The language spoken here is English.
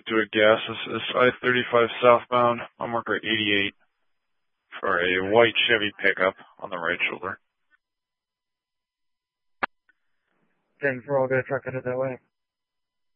to a gas. This is I-35 southbound on marker 88 for a white Chevy pickup on the right shoulder. 10-4, I'll get a truck headed that way.